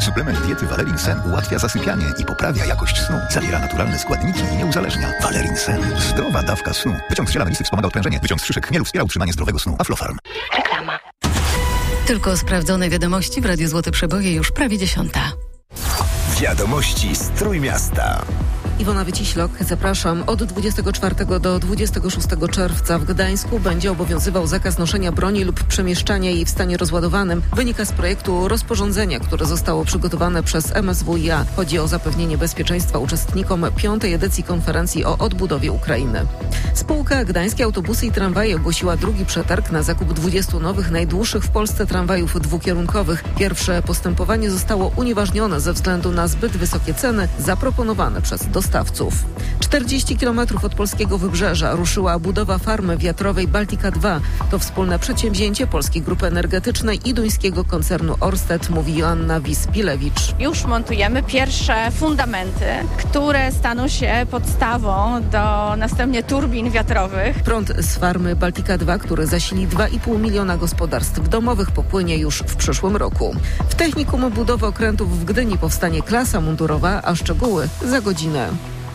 Suplement diety Valerin Sen ułatwia zasypianie i poprawia jakość snu. Zawiera naturalne składniki i nie uzależnia. Valerin Sen. Zdrowa dawka snu. Wyciąg z ziela melisy wspomaga odprężenie. Wyciąg z szyszek chmielu wspiera utrzymanie zdrowego snu. Aflofarm. Reklama. Tylko sprawdzone wiadomości w Radiu Złote Przeboje już prawie 10:00. Wiadomości z Trójmiasta. Iwona Wyciślok, zapraszam. Od 24 do 26 czerwca w Gdańsku będzie obowiązywał zakaz noszenia broni lub przemieszczania jej w stanie rozładowanym. Wynika z projektu rozporządzenia, które zostało przygotowane przez MSWiA. Chodzi o zapewnienie bezpieczeństwa uczestnikom 5. edycji konferencji o odbudowie Ukrainy. Spółka Gdańskie Autobusy i Tramwaje ogłosiła drugi przetarg na zakup 20 nowych, najdłuższych w Polsce tramwajów dwukierunkowych. Pierwsze postępowanie zostało unieważnione ze względu na zbyt wysokie ceny zaproponowane przez dostawców. 40 km od polskiego wybrzeża ruszyła budowa farmy wiatrowej Baltica 2. To wspólne przedsięwzięcie Polskiej Grupy Energetycznej i duńskiego koncernu Ørsted, mówi Joanna Wispilewicz. Już montujemy pierwsze fundamenty, które staną się podstawą do następnie turbin wiatrowych. Prąd z farmy Baltica 2, który zasili 2,5 miliona gospodarstw domowych, popłynie już w przyszłym roku. W Technikum Budowy Okrętów w Gdyni powstanie klasa mundurowa, a szczegóły za godzinę.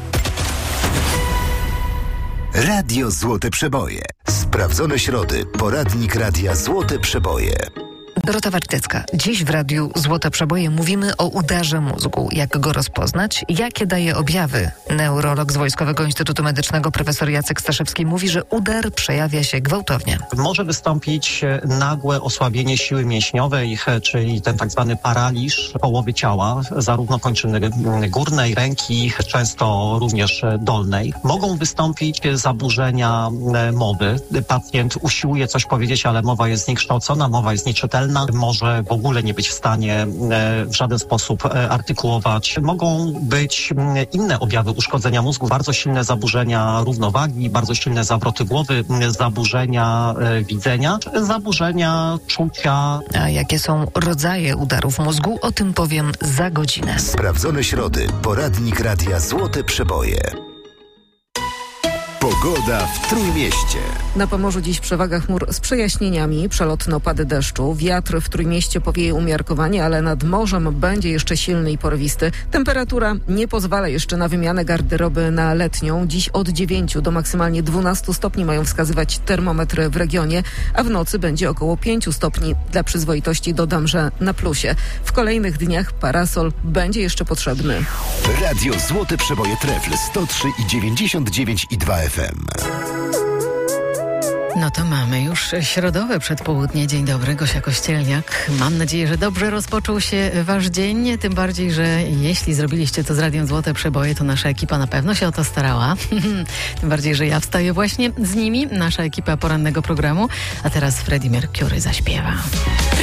Radio Złote Przeboje. Sprawdzone środy. Poradnik Radia Złote Przeboje. Dorota Wartecka. Dziś w Radiu Złote Przeboje mówimy o udarze mózgu. Jak go rozpoznać? Jakie daje objawy? Neurolog z Wojskowego Instytutu Medycznego profesor Jacek Staszewski mówi, że udar przejawia się gwałtownie. Może wystąpić nagłe osłabienie siły mięśniowej, czyli ten tak zwany paraliż połowy ciała, zarówno kończyny górnej, ręki, często również dolnej. Mogą wystąpić zaburzenia mowy. Pacjent usiłuje coś powiedzieć, ale mowa jest zniekształcona, mowa jest nieczytelna. Może w ogóle nie być w stanie w żaden sposób artykułować. Mogą być inne objawy uszkodzenia mózgu, bardzo silne zaburzenia równowagi, bardzo silne zawroty głowy, zaburzenia widzenia, zaburzenia czucia. A jakie są rodzaje udarów mózgu? O tym powiem za godzinę. Sprawdzone środy. Poradnik Radia Złote Przeboje. Pogoda w Trójmieście. Na Pomorzu dziś przewaga chmur z przejaśnieniami, przelotne opady deszczu. Wiatr w Trójmieście powieje umiarkowanie, ale nad morzem będzie jeszcze silny i porywisty. Temperatura nie pozwala jeszcze na wymianę garderoby na letnią. Dziś od 9 do maksymalnie 12 stopni mają wskazywać termometry w regionie, a w nocy będzie około 5 stopni. Dla przyzwoitości dodam, że na plusie. W kolejnych dniach parasol będzie jeszcze potrzebny. Radio Złote Przeboje Trefl 103,99,2 FM. No to mamy już środowe przedpołudnie. Dzień dobry, Gosia Kościelniak. Mam nadzieję, że dobrze rozpoczął się wasz dzień, tym bardziej, że jeśli zrobiliście to z Radiem Złote Przeboje, to nasza ekipa na pewno się o to starała. Tym bardziej, że ja wstaję właśnie z nimi, nasza ekipa porannego programu, a teraz Freddie Mercury zaśpiewa.